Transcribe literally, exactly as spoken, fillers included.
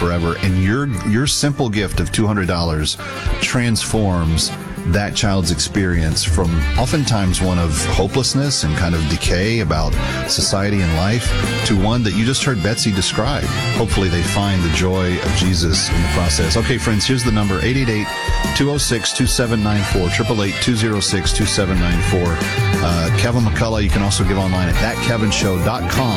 forever. And your your simple gift of two hundred dollars transforms that child's experience from oftentimes one of hopelessness and kind of decay about society and life to one that you just heard Betsy describe. Hopefully they find the joy of Jesus in the process. Okay, friends, here's the number, eight eight eight, two oh six, two seven nine four, eight eight eight, two oh six, two seven nine four. Uh, Kevin McCullough, you can also give online at that kevin show dot com.